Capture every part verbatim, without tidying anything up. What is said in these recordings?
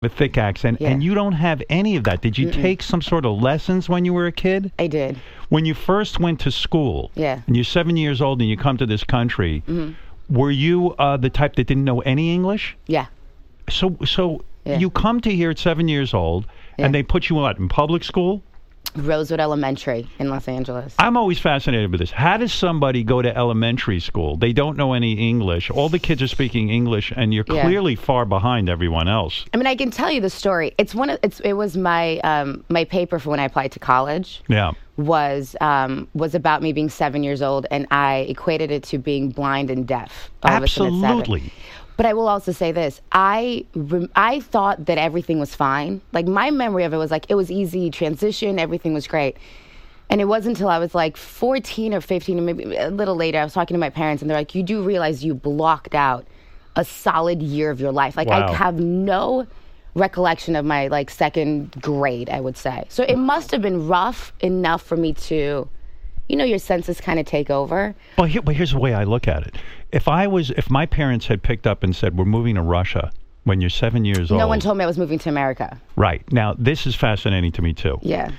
a thick accent, Yeah. and you don't have any of that. Did you Mm-mm. take some sort of lessons when you were a kid? I did. When you first went to school, Yeah. and you're seven years old and you come to this country, Mm-hmm. were you uh, the type that didn't know any English? Yeah. So, so Yeah. you come to here at seven years old, Yeah. and they put you what, in public school? Rosewood Elementary in Los Angeles. I'm always fascinated with this. How does somebody go to elementary school? They don't know any English. All the kids are speaking English, and you're Yeah. clearly far behind everyone else. I mean, I can tell you the story. It's one of it's it was my um, my paper for when I applied to college. Yeah. was um, was about me being seven years old, and I equated it to being blind and deaf. all of a sudden at seven. Absolutely. But I will also say this: I rem- I thought that everything was fine. Like my memory of it was like it was easy transition, everything was great. And it wasn't until I was like fourteen or fifteen, or maybe a little later, I was talking to my parents, and they're like, "You do realize you blocked out a solid year of your life." Like Wow. I have no recollection of my like second grade, I would say. So it must have been rough enough for me to, you know, your senses kind of take over. Well, here, but here's the way I look at it. If I was, if my parents had picked up and said, "We're moving to Russia," when you're seven years old. No one told me I was moving to America. Right. Now, this is fascinating to me, too. Yeah.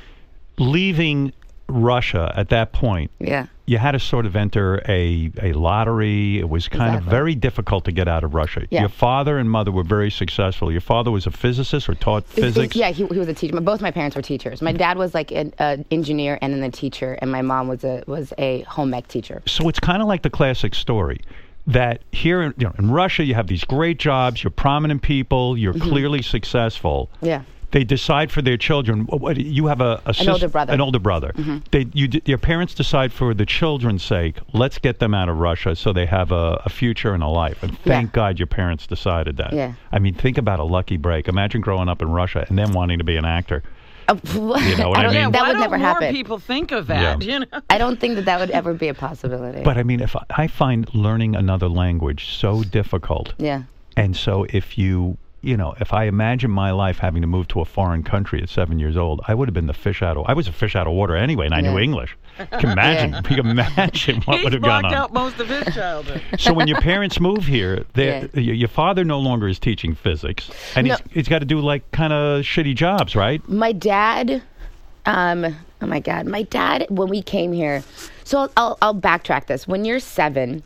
Leaving Russia at that point, Yeah. you had to sort of enter a, a lottery. It was kind of Exactly. very difficult to get out of Russia. Yeah. Your father and mother were very successful. Your father was a physicist or taught Is- is- physics. yeah, he, he was a teacher. Both my parents were teachers. My dad was like an uh, engineer and then a teacher, and my mom was a was a home ec teacher. So it's kind of like the classic story that here in, you know, in Russia, you have these great jobs, you're prominent people, you're Mm-hmm. clearly successful. Yeah. They decide for their children. What, what- you have a, a sis- older brother. An older brother. Mm-hmm. They, you, d- your parents decide for the children's sake. Let's get them out of Russia so they have a, a future and a life. And thank Yeah. God your parents decided that. Yeah. I mean, think about a lucky break. Imagine growing up in Russia and then wanting to be an actor. Uh, You know what I don't- mean? Yeah, That why would don't never more happen. people think of that? Yeah. You know. I don't think that that would ever be a possibility. But I mean, if I, I find learning another language so difficult, yeah. and so if you, you know, if I imagine my life having to move to a foreign country at seven years old, I would have been the fish out of. I was a fish out of water anyway, and I knew Yeah. English. You can imagine, Yeah. you can imagine what He's would have gone blocked on. out most of his childhood. So when your parents move here, they're- Yeah. y- your father no longer is teaching physics, and No. he's he's got to do like kind of shitty jobs, right? My dad, um, oh my God, my dad, when we came here, so I'll, I'll, I'll backtrack this. When you're seven,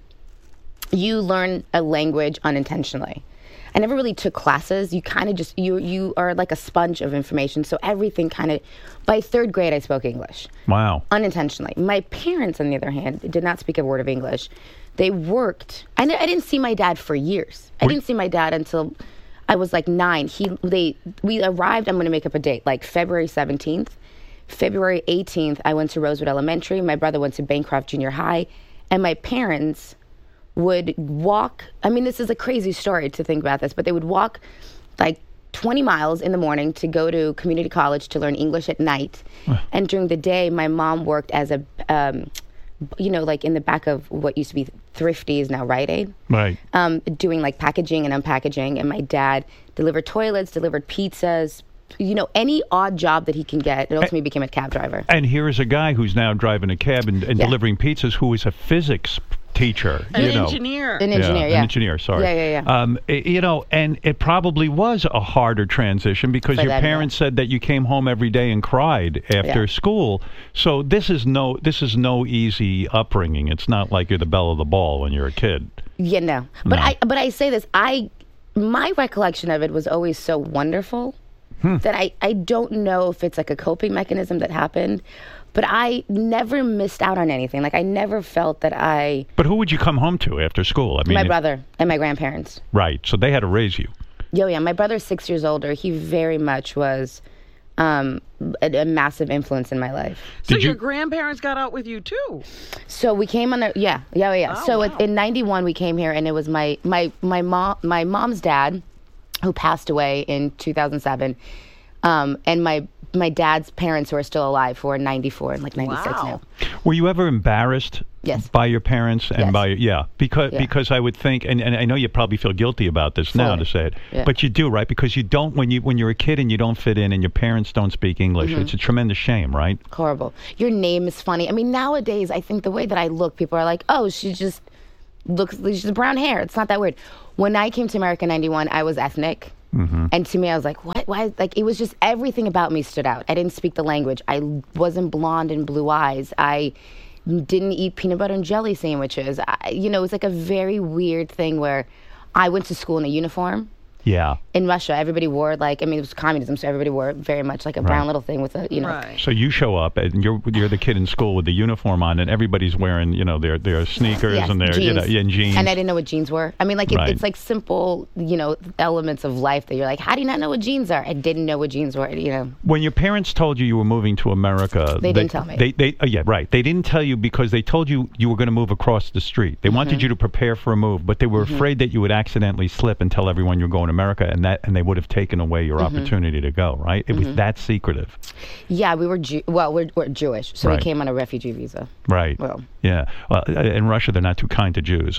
you learn a language unintentionally. I never really took classes. You kind of just, you you are like a sponge of information. So everything kind of, by third grade, I spoke English. Wow. Unintentionally. My parents, on the other hand, did not speak a word of English. They worked. I, I didn't see my dad for years. I Were- didn't see my dad until I was like nine. He, they, we arrived. I'm going to make up a date, like February seventeenth. February eighteenth, I went to Rosewood Elementary. My brother went to Bancroft Junior High, and my parents would walk. I mean, this is a crazy story to think about this, but they would walk like twenty miles in the morning to go to community college to learn English at night. And during the day, my mom worked as a, um, you know, like in the back of what used to be Thrifty is now Rite Aid, Right. um, doing like packaging and unpackaging. And my dad delivered toilets, delivered pizzas, you know, any odd job that he can get. And ultimately became a cab driver. And here is a guy who's now driving a cab and, and Yeah. delivering pizzas, who is a physics teacher. An you know. engineer. An engineer, yeah. An engineer, sorry. Yeah, yeah, yeah. Um, i- you know, and it probably was a harder transition because For your them, yeah. parents said that you came home every day and cried after Yeah. school. So this is no this is no easy upbringing. It's not like you're the belle of the ball when you're a kid. Yeah, no. But No. I but I say this, I my recollection of it was always so wonderful Hmm. that I, I don't know if it's like a coping mechanism that happened, but I never missed out on anything. Like I never felt that I But who would you come home to after school? I mean, my it- brother and my grandparents. right. So they had to raise you. Yo, yeah, my brother's six years older. He very much was um, a, a massive influence in my life. So Did your you- grandparents got out with you too. So we came on the yeah yeah yeah. Oh, so wow. it, in ninety-one we came here, and it was my my my mom my mom's dad, who passed away in two thousand seven, um, and my my dad's parents who are still alive, who are ninety-four and like ninety-six Wow. now. Were you ever embarrassed Yes. by your parents and Yes. by yeah because Yeah. because I would think and, and I know you probably feel guilty about this now Fully. to say it Yeah. but you do, right? Because you don't when you when you're a kid and you don't fit in and your parents don't speak English, Mm-hmm. it's a tremendous shame, right? Horrible. Your name is funny. I mean, nowadays I think the way that I look, people are like, oh, she just looks she's brown hair. It's not that weird. When I came to America in ninety-one, I was ethnic. Mm-hmm. And to me, I was like, what? Why? Like, it was just everything about me stood out. I didn't speak the language. I wasn't blonde and blue eyes. I didn't eat peanut butter and jelly sandwiches. I, you know, it was like a very weird thing where I went to school in a uniform. Yeah. In Russia, everybody wore like, I mean, it was communism, so everybody wore very much like a brown Right. little thing with a, you know. Right. So you show up and you're you're the kid in school with the uniform on, and everybody's wearing, you know, their their sneakers Yes, and their you know jeans. yeah, and jeans. And I didn't know what jeans were. I mean, like, it, Right. it's like simple, you know, elements of life that you're like, how do you not know what jeans are? I didn't know what jeans were, you know. When your parents told you you were moving to America, They didn't tell me. They, they, oh, yeah, right. They didn't tell you because they told you you were going to move across the street. They Mm-hmm. wanted you to prepare for a move, but they were afraid that you would accidentally slip and tell everyone you're going to America, and that and they would have taken away your Mm-hmm. opportunity to go. Right? It was that secretive. Yeah, we were, Jew- well, we're, we're Jewish, so Right. we came on a refugee visa. Right. Well. Yeah. Well, uh, in Russia, they're not too kind to Jews.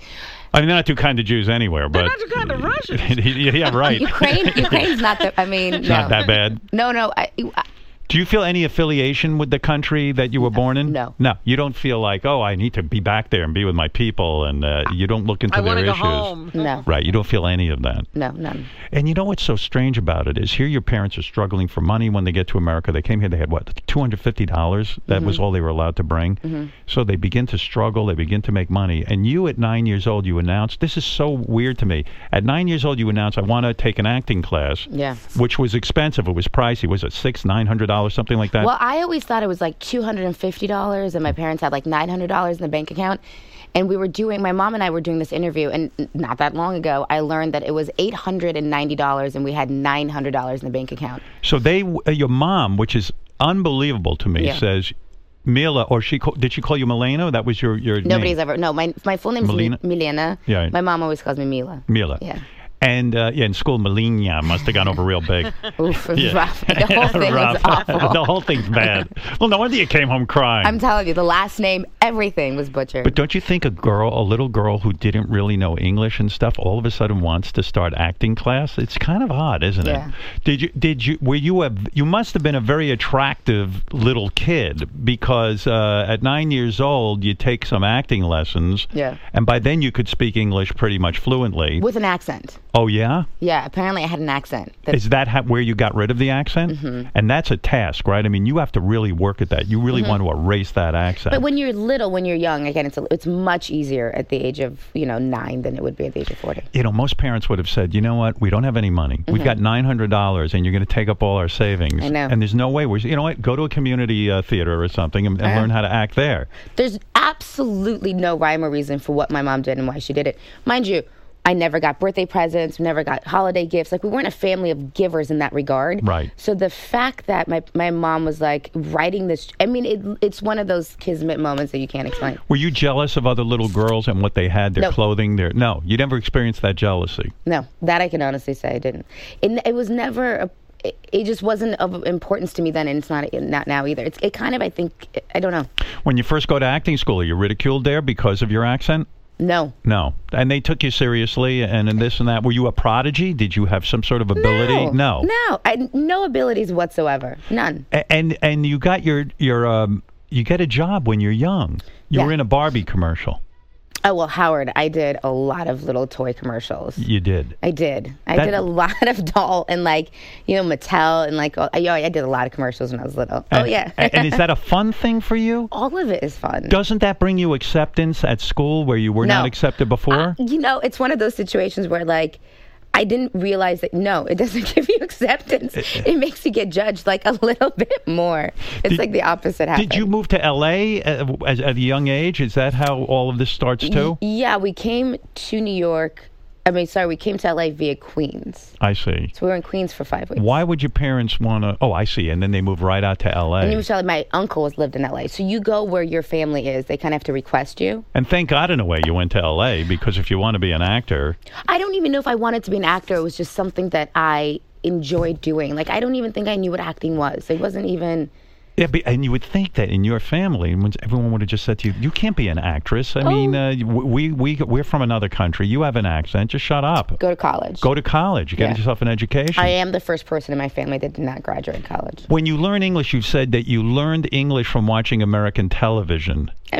I mean, they're not too kind to Jews anywhere, They're but not too kind to Russians. yeah, right. Ukraine, Ukraine's not the, I mean, no. Not that bad. No, no, I, I, Do you feel any affiliation with the country that you were born in? No. No. You don't feel like, oh, I need to be back there and be with my people, and uh, you don't look into I their want to go issues. home. no, Right. You don't feel any of that. no, none. And you know what's so strange about it is here your parents are struggling for money when they get to America. They came here, they had what, two hundred fifty dollars? That Mm-hmm. was all they were allowed to bring. So they begin to struggle, they begin to make money. And you at nine years old, you announced, this is so weird to me. At nine years old, you announced, I want to take an acting class. Yeah. Which was expensive. It was pricey. Was it six, nine hundred dollars, something like that? Well, I always thought it was like two hundred fifty dollars, and my parents had like nine hundred dollars in the bank account. And we were doing, my mom and I were doing this interview, and n- not that long ago, I learned that it was eight hundred ninety dollars, and we had nine hundred dollars in the bank account. So they, uh, your mom, which is unbelievable to me, Yeah. says, Mila, or she ca- did she call you Milena? That was your your Nobody's name. ever, no, my my full name is Milena? Mi- Milena. Yeah, right. My mom always calls me Mila. Mila. Yeah. And uh, yeah, in school, Milena must have gone over real big. Oof, it was Yeah. rough. The whole thing was Rough. awful. The whole thing's bad. Well, no wonder you came home crying. I'm telling you, the last name, everything was butchered. But don't you think a girl, a little girl who didn't really know English and stuff, all of a sudden wants to start acting class? It's kind of odd, isn't Yeah. it? Did you? Did you? Were you a? You must have been a very attractive little kid because uh, at nine years old you take some acting lessons. Yeah. And by then you could speak English pretty much fluently. With an accent. Oh yeah. Yeah, apparently I had an accent. That, Is that how, where you got rid of the accent? Mm-hmm. And that's a task, right? I mean, you have to really work at that. You really want to erase that accent. but when you're little, when you're young, again, it's a, it's much easier at the age of, you know, nine than it would be at the age of forty. You know, most parents would have said, you know what, we don't have any money. We've got nine hundred dollars and you're going to take up all our savings. Mm-hmm. I know. And there's no way. We're, you know what, go to a community uh, theater or something and, and Yeah. learn how to act there. There's absolutely no rhyme or reason for what my mom did and why she did it. Mind you, I never got birthday presents, never got holiday gifts. Like, we weren't a family of givers in that regard. Right. So the fact that my, my mom was like writing this, I mean, it, it's one of those kismet moments that you can't explain. Were you jealous of other little girls and what they had, their No. clothing? Their No, you never experienced that jealousy. No, that I can honestly say I didn't. It, it was never, a, it, it just wasn't of importance to me then, and it's not not now either. It's, it kind of, I think, I don't know. When you first go to acting school, are you ridiculed there because of your accent? No. No. And they took you seriously and, and this and that. Were you a prodigy? Did you have some sort of ability? No. No. I, no abilities whatsoever. None. A- And and you got your your um you get a job when you're young. You Yeah. were in a Barbie commercial. Oh, well, Howard, I did a lot of little toy commercials. You did. I did. I That- did a lot of doll and, like, you know, Mattel and, like, oh, yeah, I did a lot of commercials when I was little. Oh, And- yeah. and is that a fun thing for you? All of it is fun. Doesn't that bring you acceptance at school where you were No. not accepted before? Uh, you know, it's one of those situations where, like, I didn't realize that, no, it doesn't give you acceptance. It makes you get judged, like, a little bit more. It's Did- like the opposite happened. Did you move to L A at, at a young age? Is that how all of this starts too? Yeah, we came to New York. I mean, sorry, we came to L A via Queens. I see. So we were in Queens for five weeks. Why would your parents want to? Oh, I see. And then they move right out to L A. And you Michelle, my uncle was lived in L A. So you go where your family is. They kind of have to request you. And thank God, in a way, you went to L A because if you want to be an actor, I don't even know if I wanted to be an actor. It was just something that I enjoyed doing. Like, I don't even think I knew what acting was. It wasn't even... yeah, but, and you would think that in your family, when everyone would have just said to you, "You can't be an actress." I mean, uh, we we we're from another country. You have an accent. Just shut up. Go to college. Go to college. Get Yeah. yourself an education. I am the first person in my family that did not graduate college. When you learn English, you've said that you learned English from watching American television. I mean...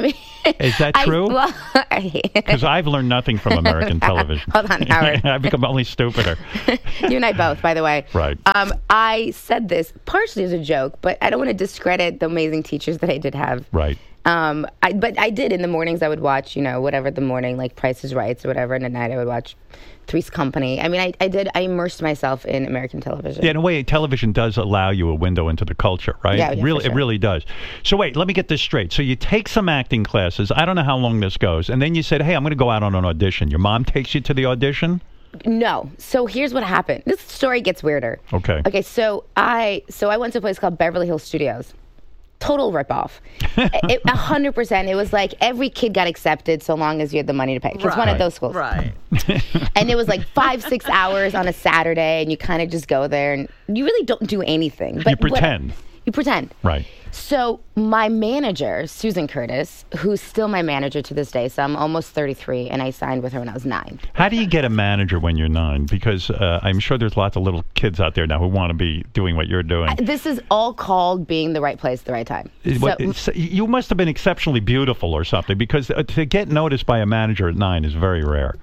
Is that true? I, well, I, Because I've learned nothing from American television. Hold on, Howard. I've become only stupider. You and I both, by the way. Right. Um, I said this partially as a joke, but I don't want to discredit the amazing teachers that I did have. Right. Um, I, but I did in the mornings. I would watch, you know, whatever the morning, like Price is Right or whatever, and at night I would watch Three's Company. I mean, I, I did. I immersed myself in American television. Yeah, in a way, television does allow you a window into the culture, right? Yeah, yeah, really, for sure. It really does. So wait, let me get this straight. So you take some acting classes. I don't know how long this goes, and then you said, "Hey, I'm going to go out on an audition." Your mom takes you to the audition. No. So here's what happened. This story gets weirder. Okay. Okay. So I so I went to a place called Beverly Hills Studios. Total ripoff. A hundred percent. It was like every kid got accepted so long as you had the money to pay. It's one of those schools. Right. And it was like five, six hours on a Saturday, and you kind of just go there, and you really don't do anything. But You pretend. What, you pretend. Right. So my manager, Susan Curtis, who's still my manager to this day, so I'm almost thirty-three, and I signed with her when I was nine. How do you get a manager when you're nine? Because uh, I'm sure there's lots of little kids out there now who want to be doing what you're doing. This is all called being the right place at the right time. What- So, it's- you must have been exceptionally beautiful or something, because uh, to get noticed by a manager at nine is very rare.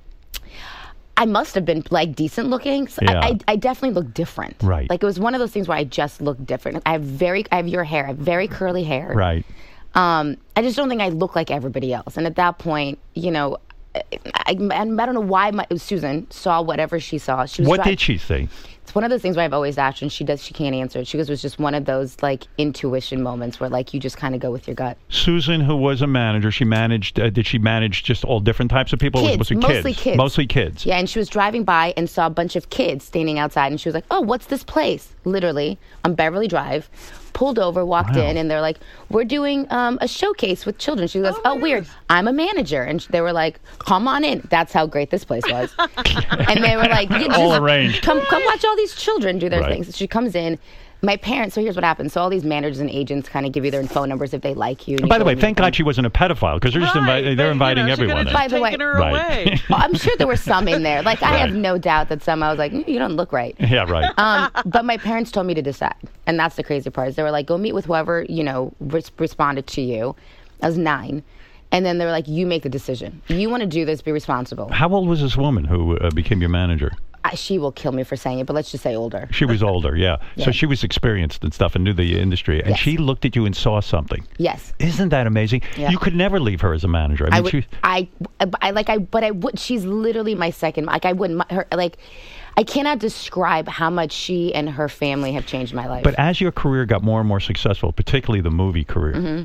I must have been like decent looking. So Yeah. I, I, I definitely look different. Right. Like it was one of those things where I just looked different. I have very, I have your hair. I have very curly hair. Right. Um, I just don't think I look like everybody else. And at that point, you know, I, I, I don't know why my, Susan saw whatever she saw. She was What try- did she see? It's one of those things where I've always asked, and she does. She can't answer it. She goes, "It was just one of those like intuition moments where like you just kind of go with your gut." Susan, who was a manager, she managed. Uh, did she manage just all different types of people? or Kids, was it mostly kids. Mostly kids. Yeah, and she was driving by and saw a bunch of kids standing outside, and she was like, "Oh, what's this place?" Literally on Beverly Drive. Pulled over, walked Wow. in, and they're like, "We're doing um, a showcase with children." She goes, "Oh, weird. I'm a manager," and they were like, "Come on in." That's how great this place was. And they were like, "Yeah, All just arranged. Come, come watch all these children do their Right. things." She comes in. My parents. So here's what happens. So all these managers and agents kind of give you their phone numbers if they like you. and you By the go way, and thank meet them. God she wasn't a pedophile, because they're just Right, invi- they're but, inviting you know, she everyone could've in. By the way- taken her Right. away. Well, I'm sure there were some in there. Like I have no doubt that some I was like, mm, you don't look right. Yeah, right. Um, but my parents told me to decide, and that's the crazy part. Is they were like, go meet with whoever you know res- responded to you. I was nine, and then they were like, you make the decision. You want to do this, be responsible. How old was this woman who uh, became your manager? I, she will kill me for saying it, but let's just say older. She was older, yeah. So Yeah. she was experienced and stuff and knew the industry, and Yes. she looked at you and saw something. Yes. Isn't that amazing? Yeah. You could never leave her as a manager. I mean, I would, she, I, I like, I, but I would. She's literally my second. Like, I wouldn't. my- Her, like, I cannot describe how much she and her family have changed my life. But as your career got more and more successful, particularly the movie career, Mm-hmm.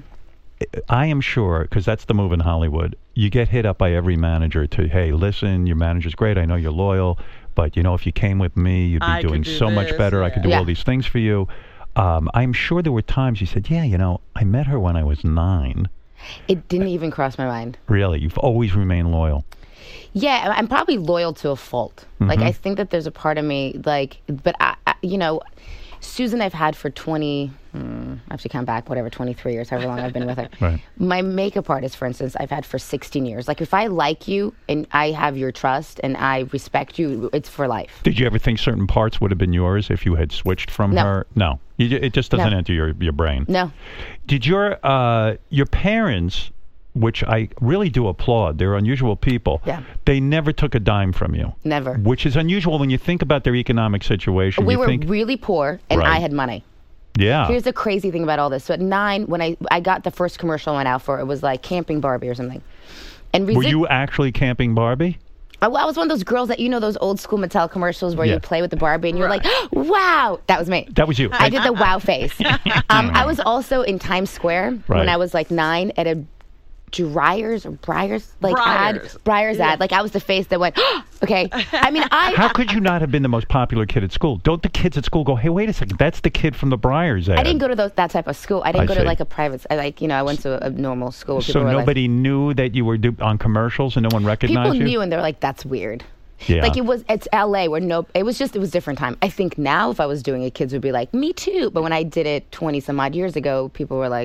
I am sure, because that's the move in Hollywood, you get hit up by every manager to, hey, listen, your manager's great. I know you're loyal, but, you know, if you came with me, you'd be I could doing do so much this, better. I could do yeah. all these things for you. Um, I'm sure there were times you said, yeah, you know, I met her when I was nine. it didn't even cross my mind. Really? You've always remained loyal. Yeah, I'm probably loyal to a fault. Like, I think that there's a part of me, like, but I, I you know, Susan I've had for twenty, hmm, I have to count back, whatever, twenty-three years, however long I've been with her. Right. My makeup artist, for instance, I've had for sixteen years. Like, if I like you and I have your trust and I respect you, it's for life. Did you ever think certain parts would have been yours if you had switched from No. her? No. You, ju- it just doesn't No. enter your, your brain. No. Did your uh, your parents, which I really do applaud, they're unusual people, Yeah. they never took a dime from you. Never. Which is unusual when you think about their economic situation. We you were think, really poor and Right. I had money. yeah. Here's the crazy thing about all this. So at nine, when I, I got the first commercial I went out for, it was like Camping Barbie or something. And Were resi- you actually camping Barbie? I, I was one of those girls that, you know, those old school Mattel commercials where Yeah. you play with the Barbie and you're like, wow, that was me. That was you. I did the wow face. Um, I was also in Times Square Right. when I was like nine at a Dryers or Briars like Briars. ad Briars ad. Like I was the face that went, okay. I mean, I How could you not have been the most popular kid at school? Don't the kids at school go, hey, wait a second, that's the kid from the Briars ad? I didn't go to those that type of school. I didn't I go see. to like a private. I like you know I went to a, a normal school. Where people So were nobody knew that you were do- on commercials and no one like, recognized people you? knew and they were like, that's weird. Yeah. Like it was, it's L A where no, it was just, it was different time. I think now if I was doing it, kids would be like, me too. But when I did it twenty some odd years ago, people were like,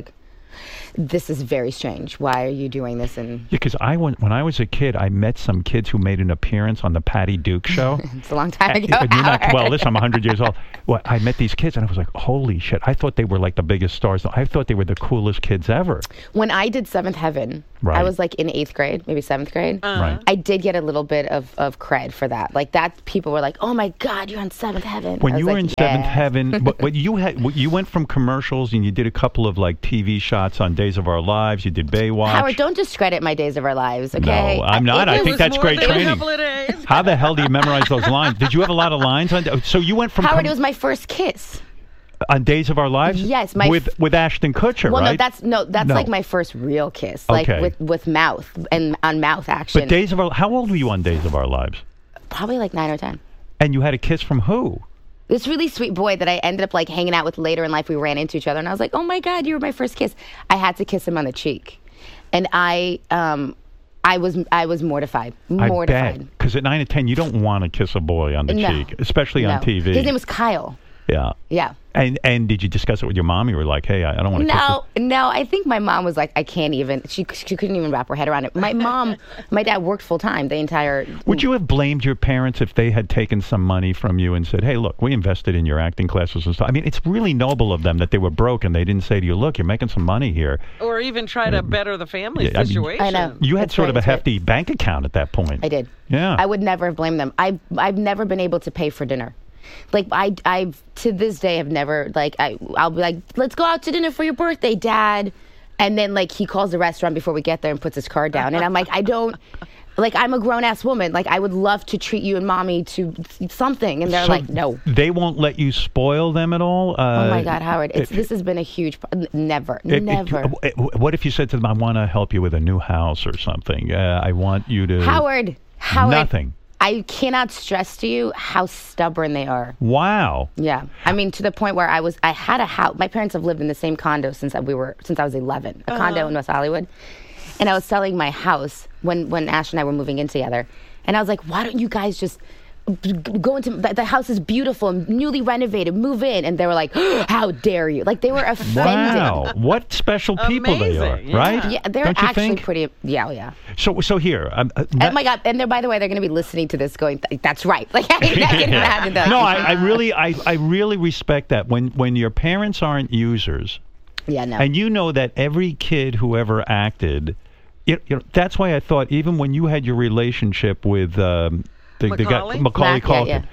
this is very strange. Why are you doing this? And Yeah, because I went, when I was a kid, I met some kids who made an appearance on the Patty Duke show. it's a long time And- ago. and you're not, Howard. well, listen, I'm one hundred years old. Well, I met these kids, and I was like, holy shit. I thought they were like the biggest stars. I thought they were the coolest kids ever. When I did Seventh Heaven, Right. I was like in eighth grade, maybe seventh grade. Right. I did get a little bit of, of cred for that. Like that, people were like, "Oh my God, you're on Seventh Heaven." When I was you were like, in Seventh "Yeah." Heaven, but, but you had you went from commercials and you did a couple of like T V shots on Days of Our Lives. You did Baywatch. Howard, don't discredit my Days of Our Lives, okay? No, I'm not. It I was- think that's more great than training. A couple of days. How the hell do you memorize those lines? Did you have a lot of lines on? So you went from Howard, com- it was my first kiss. on Days of Our Lives. Yes, my with f- with Ashton Kutcher, Well, right? no, that's no, that's No. like my first real kiss, like Okay. with with mouth and on mouth action. But Days of Our. How old were you on Days of Our Lives? Probably like nine or ten. And you had a kiss from who? This really sweet boy that I ended up like hanging out with later in life. We ran into each other, and I was like, "Oh my God, you were my first kiss." I had to kiss him on the cheek, and I um, I was I was mortified, I mortified. bet. Because at nine and ten, you don't want to kiss a boy on the No. cheek, especially on No. T V. His name was Kyle. Yeah. Yeah. And and did you discuss it with your mom? You were like, hey, I, I don't want to kiss No, no. I think my mom was like, I can't even. She she couldn't even wrap her head around it. My mom, my dad worked full time the entire. Would you have blamed your parents if they had taken some money from you and said, hey, look, we invested in your acting classes and stuff? I mean, it's really noble of them that they were broke and they didn't say to you, look, you're making some money here. Or even try to better the family Yeah, I mean- situation. I know. You had That's sort right, of a that's right. hefty bank account at that point. I did. Yeah. I would never have blamed them. I I've never been able to pay for dinner. Like I I've to this day have never like I I'll be like, let's go out to dinner for your birthday, Dad. And then like he calls the restaurant before we get there and puts his card down. And I'm like, I don't like I'm a grown ass woman. Like I would love to treat you and mommy to something. And they're So like, no. They won't let you spoil them at all? Uh, Oh my God, Howard! It's, if- this has been a huge. pro- Never, It- it- never. it- what if you said to them, I want to help you with a new house or something? Uh, I want you to... Howard, Howard. Nothing. I cannot stress to you how stubborn they are. Wow. Yeah, I mean to the point where I was. I had a house. My parents have lived in the same condo since we were since I was eleven. A condo in West Hollywood, and I was selling my house when when Ash and I were moving in together. And I was like, why don't you guys just g- go into the, the house is beautiful and newly renovated, move in? And they were like, how dare you? Like they were offended. Wow. What special people they are, Amazing, yeah. right? Yeah, they're Don't you actually think? pretty. Yeah, oh, yeah. So, so here... Um, uh, Oh my God! And they're, by the way, they're going to be listening to this, going, "That's right." Like I can imagine that. No, I, I really, I, I really respect that. When when your parents aren't users, Yeah, no. and you know that every kid who ever acted, you, you know, that's why I thought even when you had your relationship with um, the, the guy Macaulay? Macaulay Mac, yeah, Culkin, yeah.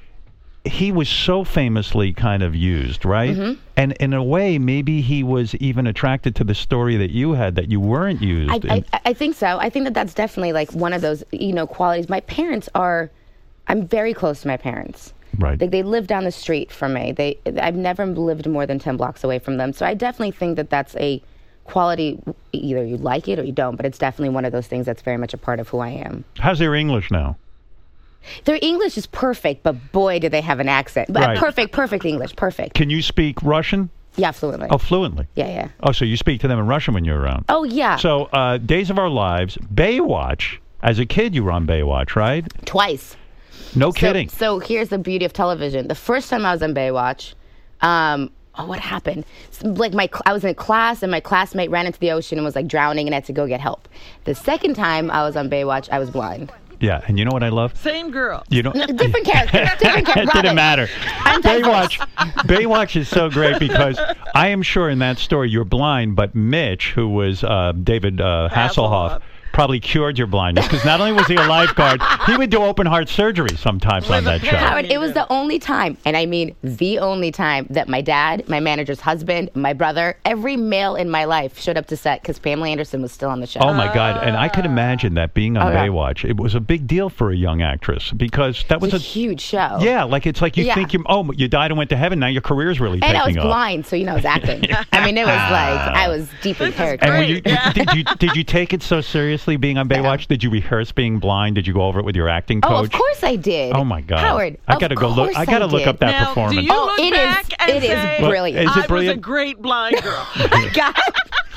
he was so famously kind of used, right? Mm-hmm. And in a way, maybe he was even attracted to the story that you had that you weren't used. I, in. I, I think so. I think that that's definitely like one of those, you know, qualities. My parents are, I'm very close to my parents. Right. They, they live down the street from me. They, I've never lived more than ten blocks away from them. So I definitely think that that's a quality. Either you like it or you don't, but it's definitely one of those things that's very much a part of who I am. How's their English now? Their English is perfect, but boy, do they have an accent. But Right. perfect, perfect English, perfect. Can you speak Russian? Yeah, fluently. Oh, fluently. Yeah, yeah. Oh, so you speak to them in Russian when you're around. Oh, yeah. So, uh, Days of Our Lives, Baywatch. As a kid, you were on Baywatch, right? Twice. No So- kidding. So, here's the beauty of television. The first time I was on Baywatch, um, oh, what happened? S- Like my, cl- I was in a class and my classmate ran into the ocean and was like drowning and had to go get help. The second time I was on Baywatch, I was blind. Yeah, and you know what I love? Same girl. You know, No, different characters. Different it characters. didn't matter. I'm Baywatch, Baywatch is so great because I am sure in that story you're blind, but Mitch, who was uh, David uh, Hasselhoff, Hasselhoff. probably cured your blindness because not only was he a lifeguard, he would do open heart surgery sometimes on that show. Howard, it was the only time, and I mean the only time, that my dad, my manager's husband, my brother, every male in my life showed up to set because Pamela Anderson was still on the show. Oh my God! And I could imagine that being on Oh, yeah. Baywatch, it was a big deal for a young actress because that was It's a a huge show. yeah, like it's like you Yeah. think you oh you died and went to heaven. Now your career's really And I was taking off. blind, so you know I was acting. I mean, it was like I was deep in character. And were you, Great, yeah. did you did you take it so seriously being on Baywatch? Did you rehearse being blind? Did you go over it with your acting coach? Oh, of course I did. Oh my God! Howard, I of gotta go look. course I gotta look did. up that Now, performance. do you Oh, look it is- back and it is say, brilliant. Is it I was a brilliant? great blind girl? God.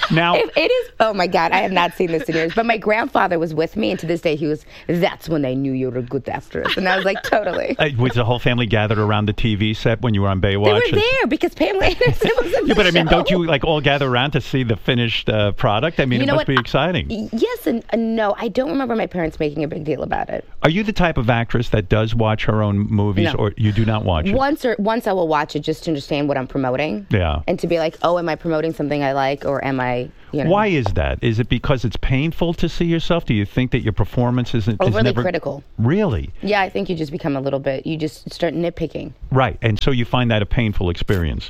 Now, It, it is. Oh my God, I have not seen this in years. But my grandfather was with me, and to this day, he was. That's when they knew you were a good actress, and I was like, totally. uh, was the whole family gathered around the T V set when you were on Baywatch? They were there because Pamela Anderson was in the Yeah, but I mean, show. don't you like all gather around to see the finished uh, product? I mean, You it know must what? be exciting. Yes and uh, no. I don't remember my parents making a big deal about it. Are you the type of actress that does watch her own movies, No. or you do not watch it? Once or once I will watch it just to understand what I'm promoting. Yeah. And to be like, oh, am I promoting something I like, or am I, you know, Why is that? Is it because it's painful to see yourself? Do you think that your performance isn't is overly never critical? Really? Yeah, I think you just become a little bit. You just start nitpicking. Right. And so you find that a painful experience.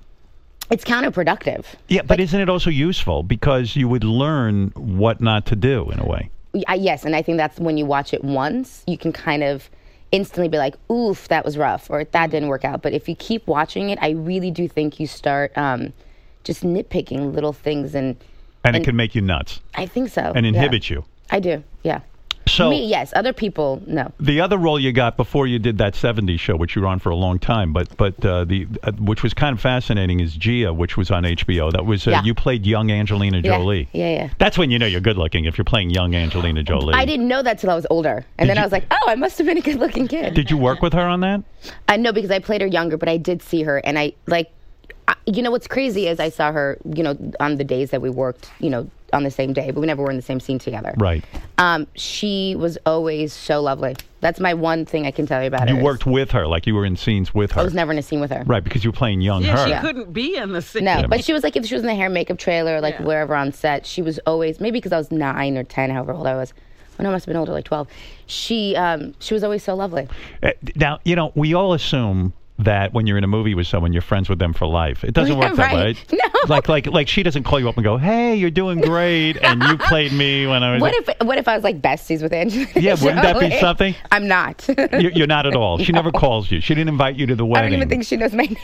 It's counterproductive. Yeah, but isn't it also useful because you would learn what not to do in a way? I, yes, and I think that's when you watch it once, you can kind of instantly be like, oof, that was rough, or that didn't work out. But if you keep watching it, I really do think you start um, just nitpicking little things, and And, And- it can make you nuts I think so. and yeah. inhibit you. I do, yeah. So Me, yes. Other people, no. the other role you got before you did that seventies show, which you were on for a long time, but but uh, the uh, which was kind of fascinating, is Gia, which was on H B O. That was uh, Yeah. you played young Angelina Yeah, Jolie. yeah, yeah. That's when you know you're good looking, if you're playing young Angelina Jolie. I didn't know that till I was older, and then you- I was like, "Oh, I must have been a good-looking kid." Did you work with her on that? I know because I played her younger, but I did see her, and I like, I, you know, what's crazy is I saw her, you know, on the days that we worked, you know, on the same day, but we never were in the same scene together. Right. Um, she was always so lovely. That's my one thing I can tell you about You her. is worked with her, like you were in scenes with her. I was never in a scene with her. Right, because you were playing young Yeah, her. she couldn't be in the scene. No, but she was like, if she was in the hair and makeup trailer, like Yeah. wherever on set, she was always, maybe because I was nine or ten, however old I was. Oh, no, I must have been older, like twelve. She, um, she was always so lovely. Uh, Now, you know, we all assume that when you're in a movie with someone, you're friends with them for life. It doesn't Yeah, work that right. way. No. Like, like, like she doesn't call you up and go, "Hey, you're doing great," and you played me when I was. What if, what if I was like besties with Angelina Yeah, wouldn't that be Jolie? something? I'm not. You're, you're not at all. She never calls you. She didn't invite you to the I wedding. don't even think she knows my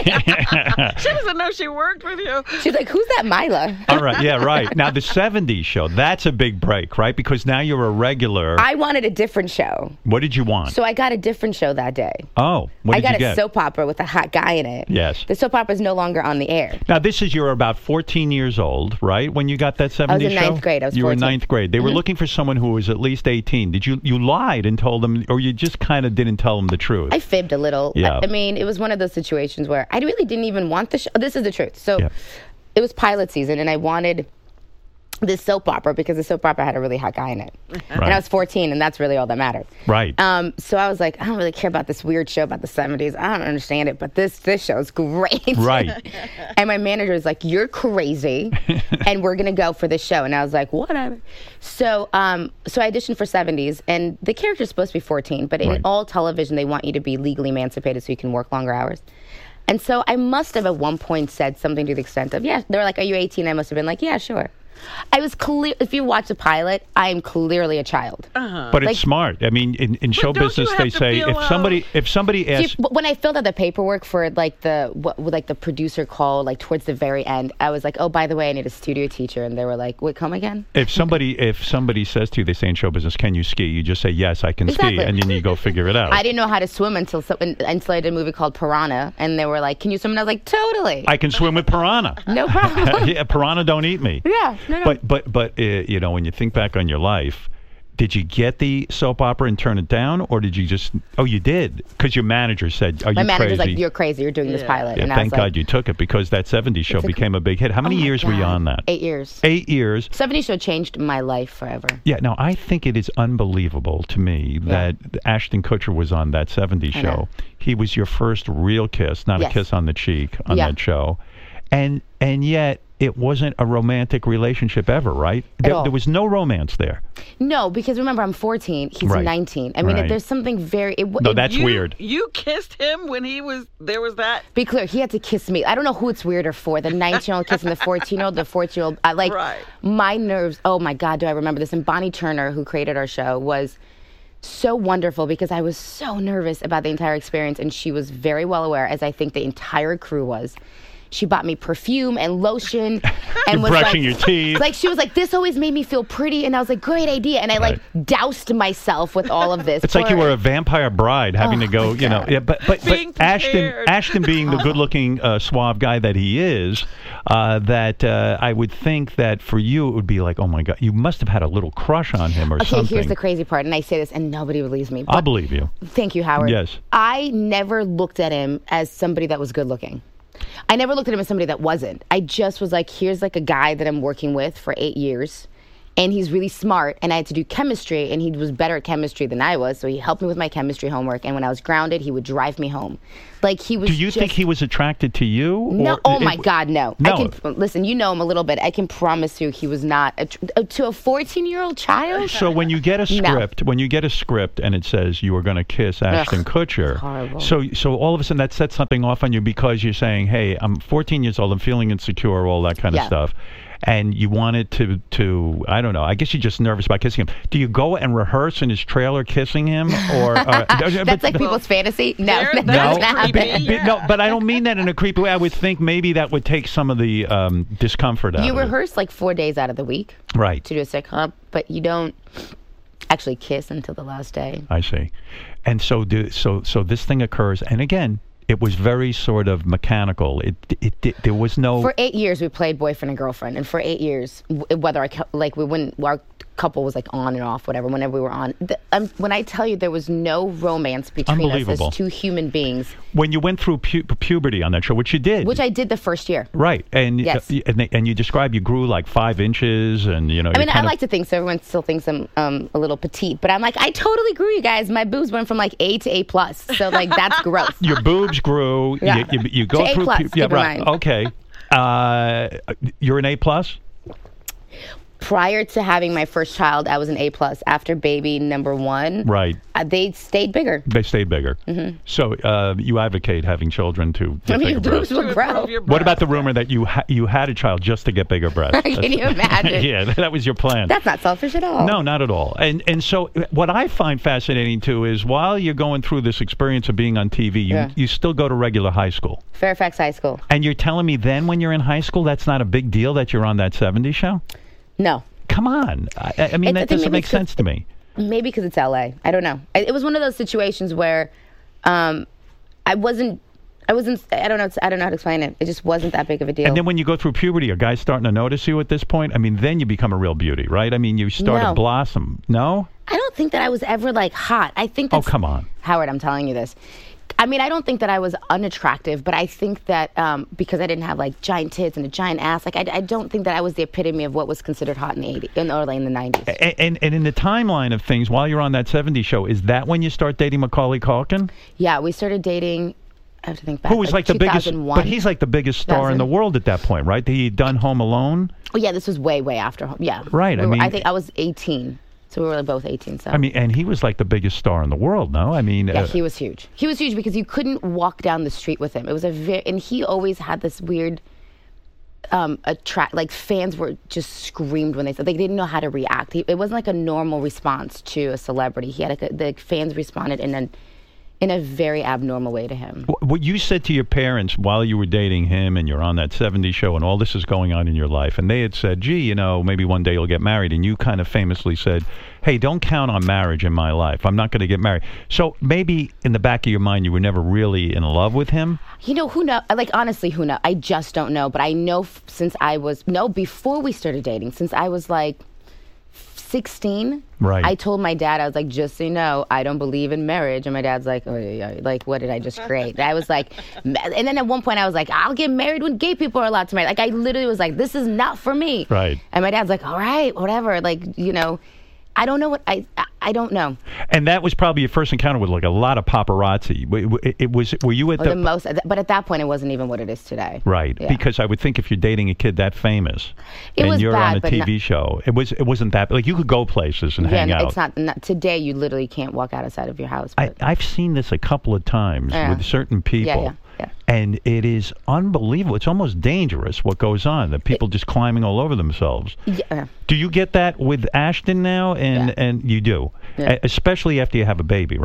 name. She doesn't know she worked with you. She's like, who's that Mila? All right, yeah, right. Now the seventies show, that's a big break, right? Because now you're a regular. I wanted a different show. What did you want? So I got a different show that day. oh, what I did got you a get? soap opera with a hot guy in it. Yes. The soap opera is no longer on the air. Now, this is, you're about fourteen years old, right, when you got that seventies in show? ninth grade. I was You were in fourteen. ninth grade. They were Mm-hmm. looking for someone who was at least eighteen. Did you, you lied and told them, or you just kind of didn't tell them the truth? I fibbed a little. Yeah. I, I mean, it was one of those situations where I really didn't even want the show. This is the truth. So Yeah. it was pilot season, and I wanted this soap opera because the soap opera had a really hot guy in it. And I was fourteen, and that's really all that mattered. Right. Um, so I was like, I don't really care about this weird show about the seventies. I don't understand it, but this this show's great. Right. And my manager was like, "You're crazy, and we're gonna go for this show." And I was like, "Whatever." So, um, so I auditioned for seventies, and the character's supposed to be fourteen, but in Right. all television, they want you to be legally emancipated so you can work longer hours. And so I must have at one point said something to the extent of, "Yeah." They were like, "Are you eighteen?" I must have been like, "Yeah, sure." I was clear. If you watch the pilot, I am clearly a child. But it's Like- smart. I mean, in, in show don't you business, have they to say feel, if uh, somebody if somebody See, asks, but when I filled out the paperwork for like the what like the producer call, like towards the very end, I was like, "Oh, by the way, I need a studio teacher," and they were like, "Wait, come again?" if somebody if somebody says to you, they say in show business, "Can you ski?" You just say, "Yes, I can ski," Exactly. and then you go figure it out. I didn't know how to swim until so, until I did a movie called Piranha, and they were like, "Can you swim?" And I was like, "Totally, I can swim with piranha. no problem." Yeah, piranha don't eat me. Yeah, no, no. But but but uh, you know, when you think back on your life, did you get the soap opera and turn it down, or did you just? Oh, you did, because your manager said, "Are My you manager's crazy?" like, "You're crazy. You're doing this Yeah. pilot." Yeah, and I thank was God like, you took it, because that seventies show It's a- became a big hit. How many "Oh my years were you God." on that? Eight years. Eight years. seventies show changed my life forever. Yeah, no, I think it is unbelievable to me that Ashton Kutcher was on that seventies I show. know. He was your first real kiss, not Yes. a kiss on the cheek on Yeah. that show. And and yet it wasn't a romantic relationship ever, right? There, all. there was no romance there. No, because remember, I'm fourteen. He's Right. nineteen. I mean, Right. there's something very. It, No, it- that's You- weird. You kissed him when he was there. Was that? Be clear, he had to kiss me. I don't know who it's weirder for, the nineteen-year-old kissing the fourteen-year-old, the fourteen-year-old. I like Right. my nerves. Oh my God, do I remember this? And Bonnie Turner, who created our show, was so wonderful because I was so nervous about the entire experience, and she was very well aware, as I think the entire crew was. She bought me perfume and lotion, and You're was brushing like, your teeth. Like she was like, this always made me feel pretty, and I was like, great idea, and I like doused myself with all of this. It's like you were a vampire bride having Oh, to go, my you know. God. Yeah, but but, but Being Ashton, prepared. Ashton being the good-looking, uh, suave guy that he is, uh, that uh, I would think that for you it would be like, oh my God, you must have had a little crush on him or Okay, something. here's the crazy part, and I say this, and nobody believes me. I'll But believe you. thank you, Howard. Yes. I never looked at him as somebody that was good looking. I never looked at him as somebody that wasn't. I just was like, here's like a guy that I'm working with for eight years. And he's really smart, and I had to do chemistry, and he was better at chemistry than I was, so he helped me with my chemistry homework, and when I was grounded, he would drive me home. Like, he was Do you just, think he was attracted to you? No, or- oh my it- God, no. No. I can, listen, you know him a little bit. I can promise you he was not, a, to a fourteen-year-old child? So when you get a No. script, when you get a script and it says you are going to kiss Ashton Kutcher, horrible. so so all of a sudden that sets something off on you because you're saying, "Hey, I'm fourteen years old, I'm feeling insecure, all that kind of Yeah. stuff." And you wanted to, to, I don't know, I guess you're just nervous about kissing him. Do you go and rehearse in his trailer kissing him? Or uh, That's like people's fantasy? No, There- that no, doesn't that's happen. creepy. but, but- no, but I don't mean that in a creepy way. I would think maybe that would take some of the um, discomfort out You of it. rehearse like four days out of the week Right. to do a sitcom, but you don't actually kiss until the last day. I see. And so do, so so this thing occurs, and again, it was very sort of mechanical. It it, it there was no For eight years, we played boyfriend and girlfriend, and for eight years, w- whether I cou- like we wouldn't, our couple was like on and off, whatever. Whenever we were on, the, um, when I tell you there was no romance between us Unbelievable. as two human beings, when you went through pu- puberty on that show, which you did, which I did the first year. right, and Yes. uh, and, they, and you described you grew like five inches, and you know. I you mean, I kind of- like to think so. Everyone still thinks I'm um, a little petite, but I'm like, I totally grew, you guys. My boobs went from like A to A plus, so like that's growth. your boobs grew. Yeah. You, you, you go To A through. plus, pu- keep yeah, in right. mind. Okay. Uh, you're an A plus. Prior to having my first child, I was an A plus. After baby number one, Right. uh, they stayed bigger. They stayed bigger. Mm-hmm. So uh, you advocate having children to get I mean, bigger breasts. boobs will To grow. improve your What about the breath. rumor that you ha- you had a child just to get bigger breasts? Can you imagine? Yeah, that was your plan. That's not selfish at all. No, not at all. And and so what I find fascinating too is while you're going through this experience of being on T V, you Yeah. you still go to regular high school. Fairfax High School. And you're telling me then when you're in high school that's not a big deal that you're on that seventies show? No. Come on. I, I mean It's- that I think doesn't maybe make it's sense to me. Maybe because it's L A. I don't know. I- It was one of those situations where um, I wasn't. I wasn't. I don't know. I don't know how to explain it. It just wasn't that big of a deal. And then when you go through puberty, are guys starting to notice you at this point? I mean, then you become a real beauty, right? I mean, you start to No. blossom. No? I don't think that I was ever like hot. I think Oh, that's, come on. Howard, I'm telling you this. I mean, I don't think that I was unattractive, but I think that um, because I didn't have like giant tits and a giant ass, like I, I don't think that I was the epitome of what was considered hot in the eighties, in early in the nineties. And, and and in the timeline of things, while you're on that seventies show, is that when you start dating Macaulay Culkin? Yeah, we started dating. I have to think back. Who was like, the biggest, two thousand one. but he's like the biggest star in the two thousand. world at that point, right? He'd done Home Alone. Oh yeah, this was way way after. Yeah. Right, We I were- mean- I think I was eighteen, so we were both eighteen. So I mean, and he was like the biggest star in the world. No, I mean, yeah, uh, he was huge. He was huge because you couldn't walk down the street with him. It was a very, and he always had this weird um attract, like fans were just screamed when they said, they didn't know how to react. He, it wasn't like a normal response to a celebrity. He had like a, the fans responded in a in a very abnormal way to him. wh- what you said to your parents while you were dating him, and you're on that seventies show, and all this is going on in your life, and they had said, "Gee, you know, maybe one day you'll get married," and you kind of famously said, "Hey, don't count on marriage in my life. I'm not going to get married." So maybe in the back of your mind, you were never really in love with him. You know, who know? Like, honestly, who know? I just don't know. But I know f- since I was, no, before we started dating, since I was like sixteen, Right. I told my dad, I was like, just so you know, I don't believe in marriage. And my dad's like, oh, yeah, yeah. Like, what did I just create? And I was like, ma- and then at one point I was like, I'll get married when gay people are allowed to marry. Like, I literally was like, this is not for me. Right. And my dad's like, all right, whatever. Like, you know, I don't know what, I, I, I don't know. And that was probably your first encounter with like a lot of paparazzi. W- w- It, it was. Were you at Or the the, most, but at that point, it wasn't even what it is today. right? Yeah. Because I would think if you're dating a kid that famous, It and was you're bad, on a but T V not- show, it was. It wasn't that like you could go places and Yeah, hang no, out. it's not, not today. You literally can't walk outside of your house. I, But I've seen this a couple of times Yeah. with certain people, yeah, yeah. and it is unbelievable. It's almost dangerous what goes on. The people just climbing all over themselves. yeah. Do you get that with Ashton now? And Yeah. and you do, Yeah. E- especially after you have a baby, right? Yeah.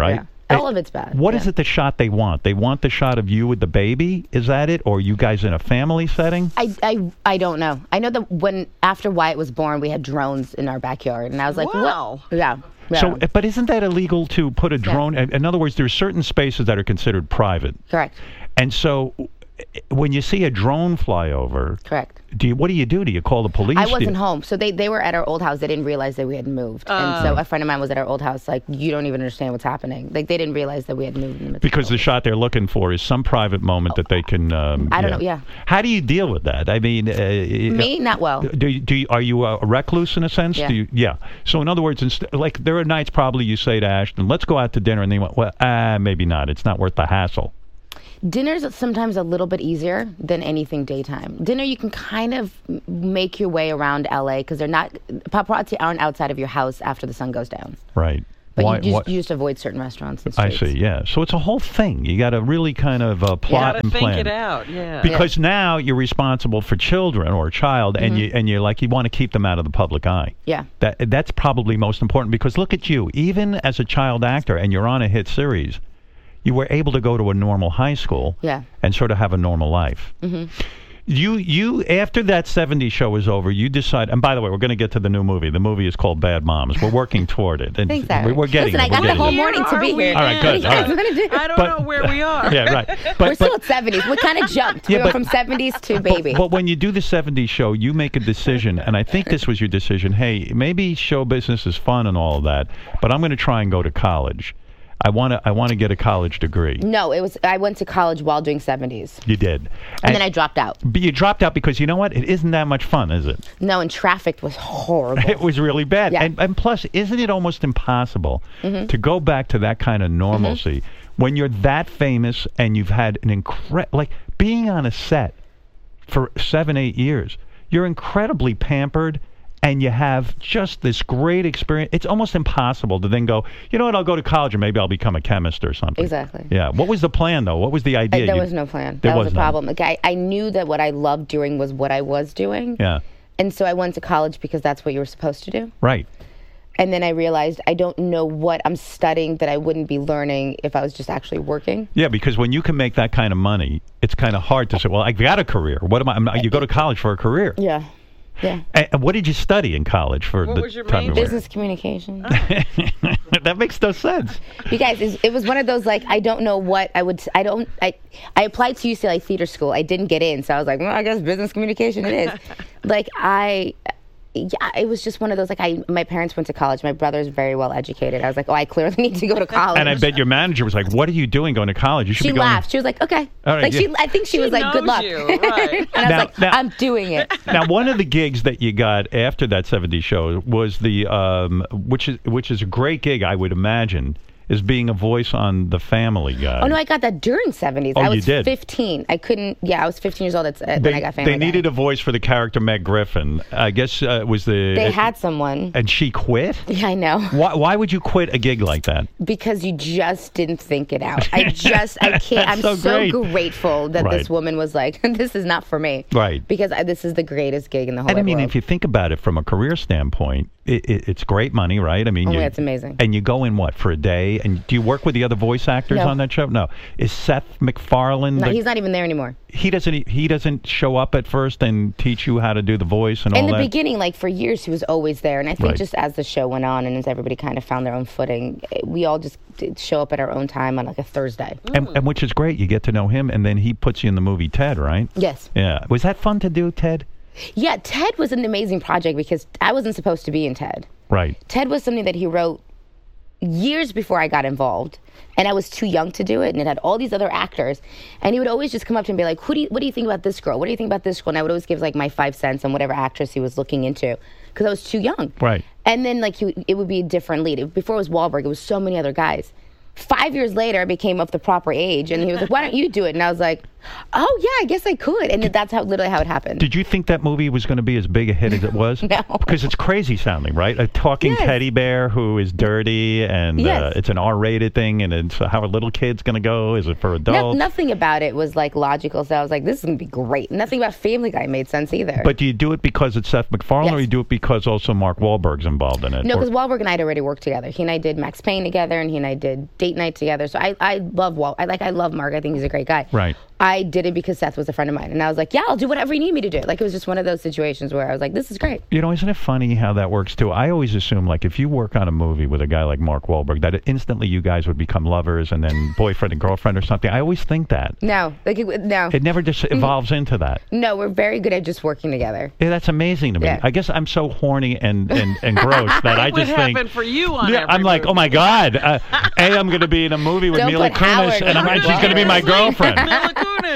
all of it's bad. What yeah. is it the shot they want? They want the shot of you with the baby? Is that it? Or you guys in a family setting? I, I, I don't know. I know that when after Wyatt was born, we had drones in our backyard, and I was like, Wow. what? Yeah. yeah. So, but isn't that illegal to put a drone? In, in other words, there's certain spaces that are considered private. Correct. And so when you see a drone fly over, Correct. do you, what do you do? Do you call the police? I Do wasn't you- home, so they, they were at our old house. They didn't realize that we had moved, and so a friend of mine was at our old house. Like, you don't even understand what's happening. Like, they didn't realize that we had moved. In the midst Because of the shot they're looking for is some private moment that they can. Um, I don't know, yeah. How do you deal with that? I mean, uh, me, not well. Do you, do you, are you a recluse in a sense? Yeah. Do you, yeah. So in other words, inst- like there are nights probably you say to Ashton, "Let's go out to dinner," and they went, "Well, ah, maybe not. It's not worth the hassle." Dinner's sometimes a little bit easier than anything daytime. Dinner, you can kind of m- make your way around L A because they're not paparazzi aren't outside of your house after the sun goes down. Right. But Why- you, just, why- you just avoid certain restaurants and I streets. see. Yeah. So it's a whole thing. You got to really kind of uh, plot Gotta and think plan. it out. Yeah. Because now you're responsible for children or a child, and you and you're like you want to keep them out of the public eye. Yeah. That that's probably most important because look at you, even as a child actor, and you're on a hit series, you were able to go to a normal high school. Yeah. And sort of have a normal life. Mm-hmm. You you after that seventies show is over, you decide. And by the way, we're going to get to the new movie. The movie is called Bad Moms. We're working toward it. And Thanks, Aaron. we're, we're getting Listen, it. I got we're the getting whole it. morning to be Are we here. All right, good, in? all right. I don't But- know where we are. Yeah, right. But, We're still but- at seventies. We kind of jumped. We Yeah, went but- from seventies to baby. But when you do the seventies show, you make a decision, and I think this was your decision. Hey, maybe show business is fun and all of that, but I'm going to try and go to college. I want to. I want to get a college degree. no, it was. I went to college while doing seventies, You did, and then I dropped out. But you dropped out because you know what? It isn't that much fun, is it? No, and traffic was horrible. It was really bad. Yeah. And, and plus, isn't it almost impossible to go back to that kind of normalcy when you're that famous and you've had an incredible, like being on a set for seven, eight years, you're incredibly pampered and you have just this great experience. It's almost impossible to then go, you know what, I'll go to college and maybe I'll become a chemist or something. Exactly. Yeah. What was the plan, though? What was the I, idea? there You- was no plan. There That was, was the none. problem. Like I, I knew that what I loved doing was what I was doing. Yeah. And so I went to college because that's what you were supposed to do. Right. And then I realized I don't know what I'm studying that I wouldn't be learning if I was just actually working. Yeah, because when you can make that kind of money, it's kind of hard to say, well, I've got a career. What am I? I'm not, you go to college for a career. Yeah. Yeah. And and what did you study in college for What the was your time major? you were- Business communication. That makes no sense. You guys, it, it was one of those like I don't know what I would. I don't. I I applied to U C L A Theater School. I didn't get in, so I was like, well, I guess business communication it is. Like I. Yeah, it was just one of those, like, I, my parents went to college. My brother's very well educated. I was like, oh, I clearly need to go to college. And I bet your manager was like, what are you doing going to college? You should she be going. laughed. She was like, okay. All right, like, yeah. she, I think she, She was like, good knows luck. you, right. And I was Now- like, now- I'm doing it. Now, one of the gigs that you got after that seventies show was the, um, which is which is a great gig, I would imagine, is being a voice on The Family Guy. Oh, no, I got that during seventies. Oh, I you was did? fifteen. I couldn't, yeah, I was fifteen years old at, uh, they, when I got Family They Guy. needed a voice for the character Meg Griffin. I guess uh, it was the. They had someone. And she quit? Yeah, I know. Why, why would you quit a gig like that? Because you just didn't think it out. I just, I can't. I'm That's so, so great. grateful that Right. this woman was like, this is not for me. Right. Because I, this is the greatest gig in the whole And I wide mean, world. if you think about it from a career standpoint, it, it, it's great money, right? I mean, Oh, you, yeah, it's amazing. And you go in what for a day? And do you work with the other voice actors No. on that show? No. Is Seth MacFarlane? No, the- he's not even there anymore. he doesn't. He doesn't show up at first and teach you how to do the voice and In all the that. beginning, like for years, he was always there. And I think Right. just as the show went on and as everybody kind of found their own footing, eh, we all just did show up at our own time on like a Thursday. and, and which is great. You get to know him, and then he puts you in the movie Ted, right? Yes. Yeah. Was that fun to do, Ted? Yeah, Ted was an amazing project because I wasn't supposed to be in Ted. Right. Ted was something that he wrote years before I got involved, and I was too young to do it, and it had all these other actors, and he would always just come up to me and be like, "Who do you, what do you think about this girl? What do you think about this girl?" And I would always give like my five cents on whatever actress he was looking into, because I was too young. Right. And then like he, would- it would be a different lead. Before it was Wahlberg, it was so many other guys. Five years later, I became of the proper age, and he was like, "Why don't you do it?" And I was like, Oh yeah, I guess I could, and that's how literally how it happened. Did you think that movie was going to be as big a hit as it was? No. Because it's crazy sounding, right? A talking Yes. teddy bear who is dirty, and uh, Yes. it's an R-rated thing, and it's how a little kid's going to go. Is it for No, adults? nothing about it was like logical. So I was like, this is gonna be great. Nothing about Family Guy made sense either. But do you do it because it's Seth MacFarlane, or Yes. you do it because also Mark Wahlberg's involved in it? no, Or- because Wahlberg and I had already worked together. He and I did Max Payne together, and he and I did Date Night together. So I, I love Wal. I like I love Mark. I think he's a great guy. Right. I did it because Seth was a friend of mine, and I was like, yeah, I'll do whatever you need me to do. Like it was just one of those situations where I was like, this is great. You know, isn't it funny how that works too? I always assume, like, if you work on a movie with a guy like Mark Wahlberg, that instantly you guys would become lovers and then boyfriend and girlfriend or something. I always think that. No, like it, no, It never just evolves into that. no. We're very good at just working together. Yeah, that's amazing to me. Yeah. I guess I'm so horny and, and, and gross that I What would just think. happen for you on Yeah, every I'm like, movie? oh my God. Uh, a, I'm going to be in a movie with Don't Mila put Kunis, Howard and I'm, in she's the going to be my girlfriend. Mila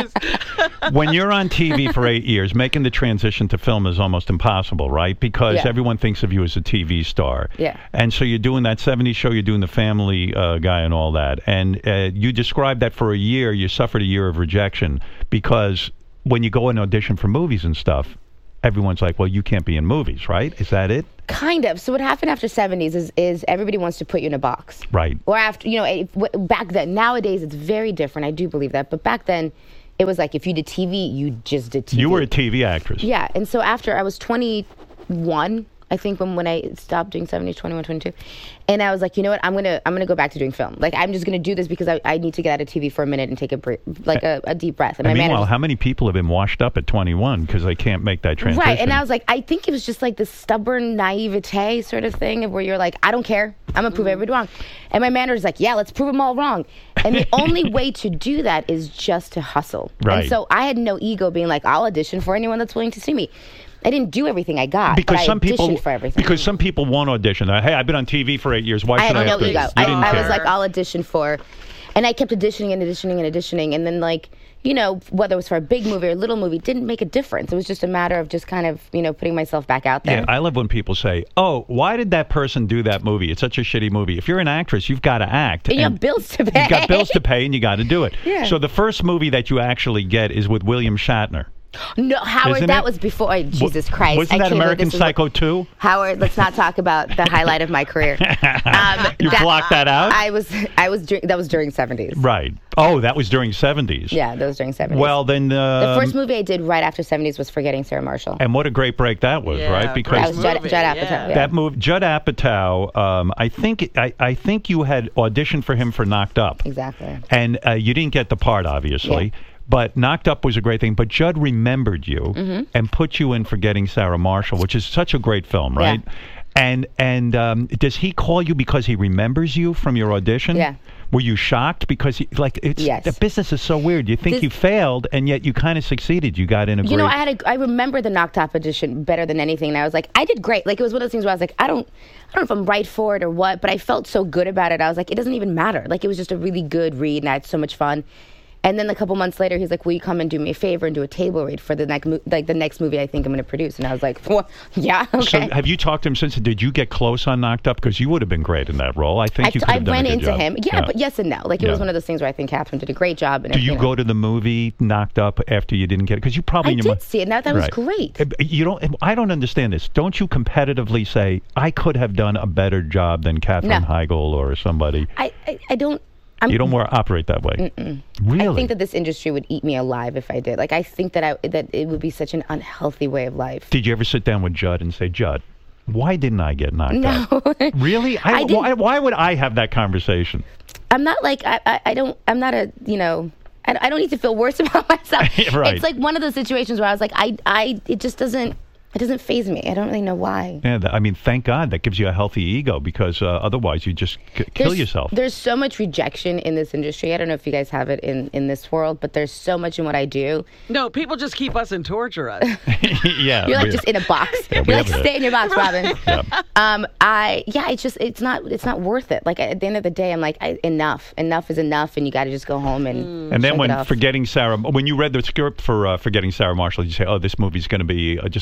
Kunis. When you're on T V for eight years, making the transition to film is almost impossible, right? Because Yeah. everyone thinks of you as a T V star. Yeah. And so you're doing that seventies show, you're doing the Family uh, Guy and all that. And uh, you described that for a year, you suffered a year of rejection because when you go and audition for movies and stuff, everyone's like, well, you can't be in movies, right? Is that it? Kind of. So what happened after seventies is is everybody wants to put you in a box. Right. Or after, you know, if, w- back then. Nowadays it's very different. I do believe that. But back then, it was like if you did T V, you just did T V. You were a T V actress. Yeah. And so after I was twenty-one, I think when, when I stopped doing seventies, twenty-one, twenty-two, and I was like, you know what, I'm gonna I'm gonna go back to doing film. Like I'm just gonna do this because I, I need to get out of T V for a minute and take a bre- like a, a deep breath. And my meanwhile, manager- how many people have been washed up at twenty-one because they can't make that transition? Right, and I was like, I think it was just like this stubborn naivete sort of thing of where you're like, I don't care, I'm gonna prove everybody wrong. And my manager's like, yeah, let's prove them all wrong. And the only way to do that is just to hustle. Right. And so I had no ego being like, I'll audition for anyone that's willing to see me. I didn't do everything I got, because but I some people auditioned for everything. because some people won't audition. Uh, Hey, I've been on T V for eight years. Why I should had I have no to? ego. You I, didn't I care. was like, I'll audition for, and I kept auditioning and auditioning and auditioning, and then like, you know, whether it was for a big movie or a little movie, didn't make a difference. It was just a matter of just kind of, you know, putting myself back out there. Yeah, I love when people say, "Oh, why did that person do that movie? It's such a shitty movie." If you're an actress, you've got to act. And you have bills to pay. You've got bills to pay, and you got to do it. Yeah. So the first movie that you actually get is with William Shatner. No, Howard, Isn't that it? was before. Oh, Jesus Christ! Wasn't I that can't believe American this was Psycho what- two? Howard, let's not talk about the highlight of my career. Um, You blocked that out? I was, I was, dur- that was during seventies. Right. Oh, that was during seventies. Yeah, that was during seventies. Well, then the um, first movie I did right after seventies was Forgetting Sarah Marshall. and what a great break that was, Yeah, right? great Because That was Judd, movie, Judd Apatow. yeah. Yeah. that move, Judd Apatow. Um, I think I, I think you had auditioned for him for Knocked Up, Exactly. and uh, you didn't get the part, obviously. Yeah. But Knocked Up was a great thing. But Judd remembered you Mm-hmm. and put you in Forgetting Sarah Marshall, which is such a great film, right? Yeah. And and um, does he call you because he remembers you from your audition? Yeah. Were you shocked because he, like it's Yes. the business is so weird. You think This- you failed and yet you kind of succeeded. You got in a You great. know, I had a, I remember the Knocked Up audition better than anything. And I was like, I did great. Like, it was one of those things where I was like, I don't, I don't know if I'm right for it or what, but I felt so good about it. I was like, it doesn't even matter. Like, it was just a really good read, and I had so much fun. And then a couple months later, he's like, will you come and do me a favor and do a table read for the next, mo- like the next movie I think I'm going to produce? And I was like, well, yeah, So okay. have you talked to him since? Did you get close on Knocked Up? Because you would have been great in that role. I think I, you could I have done went a good into job. him. Yeah, but yes and no. Like, it Yeah. was one of those things where I think Catherine did a great job. And Do it, you know. go to the movie Knocked Up after you didn't get it? Because you probably I in your did mind- see it. Now, that was Right. great. Uh, You don't. I don't understand this. Don't you competitively say I could have done a better job than Katherine No. Heigl or somebody? I, I, I don't. I'm, You don't more operate that way. Really? I think that this industry would eat me alive if I did. Like, I think that I that it would be such an unhealthy way of life. Did you ever sit down with Judd and say, Judd, why didn't I get knocked No. up? Really? I, I didn't- why, why would I have that conversation? I'm not like I, I, I don't. I'm not a you know. I, I don't need to feel worse about myself. Right. It's like one of those situations where I was like, I, I. It just doesn't. It doesn't faze me. I don't really know why. Yeah, that, I mean, thank God that gives you a healthy ego because uh, otherwise you just c- kill There's- yourself. There's so much rejection in this industry. I don't know if you guys have it in, in this world, but there's so much in what I do. No, people just keep us and torture us. yeah. You're like we- just in a box. we You're like, have it. stay in your box, Robin. Yeah. Um, I yeah, it's just it's not it's not worth it. Like at the end of the day, I'm like I, enough. Enough is enough, and you got to just go home and. And then shake when it off. Forgetting Sarah, when you read the script for uh, Forgetting Sarah Marshall, you say, "Oh, this movie's going to be uh, just a cute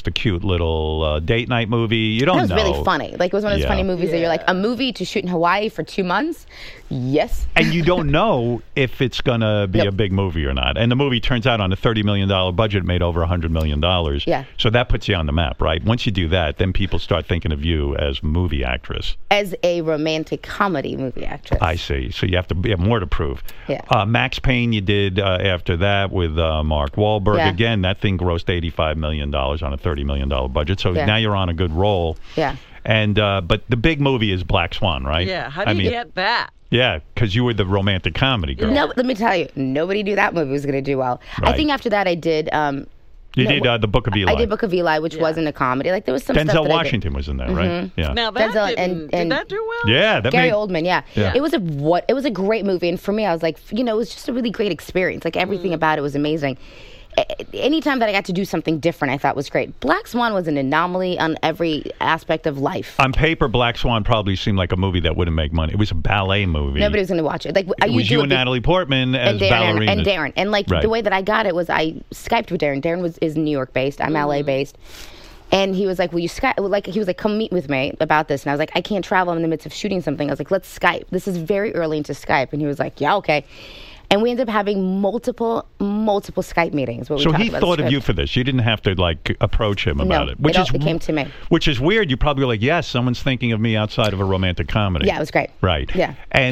cute little uh, date night movie. You don't That was know. really funny. Like, it was one of those Yeah. funny movies that you're like, Yeah. a movie to shoot in Hawaii for two months? Yes. And you don't know if it's going to be Yep. a big movie or not. And the movie turns out on a thirty million dollars budget made over one hundred million dollars. Yeah. So that puts you on the map, right? Once you do that, then people start thinking of you as movie actress. As a romantic comedy movie actress. I see. So you have to you have more to prove. Yeah. Uh, Max Payne, you did uh, after that with uh, Mark Wahlberg. Yeah. Again, that thing grossed eighty-five million dollars on a thirty million dollars budget. So Yeah. now you're on a good roll. Yeah. And uh, but the big movie is Black Swan, right? Yeah. How do I you mean, get that? Yeah, because you were the romantic comedy girl. No, let me tell you, nobody knew that movie was going to do well. Right. I think after that, I did. Um, You no, did uh, the Book of Eli. I did Book of Eli, which Yeah. wasn't a comedy. Like, there was some stuff Denzel that I did. Washington was in there, right? Yeah. Now that Denzel didn't, and- and- did that do well? Yeah, that Gary made, Oldman, yeah. Yeah. It was a what? It was a great movie, and for me, I was like, you know, it was just a really great experience. Like, everything about it was amazing. A- Anytime that I got to do something different, I thought was great. Black Swan was an anomaly on every aspect of life. On paper, Black Swan probably seemed like a movie that wouldn't make money. It was a ballet movie. Nobody was going to watch it. Like, I It used was to you do and it be- Natalie Portman as and Darren ballerinas. and Darren, and like Right. the way that I got it was I Skyped with Darren. Darren was is New York based. I'm L A based. And he was like, "Will you Skype?" Like he was like, "Come meet with me about this." And I was like, "I can't travel. I'm in the midst of shooting something." I was like, "Let's Skype." This is very early into Skype, and he was like, "Yeah, okay." And we ended up having multiple, multiple Skype meetings. Where we So talked he about the thought of you script. for this. You didn't have to like approach him about No, it, which it is all- it came to me. Which is weird. You probably were like, yes, someone's thinking of me outside of a romantic comedy. Yeah, it was great. Right. Yeah. And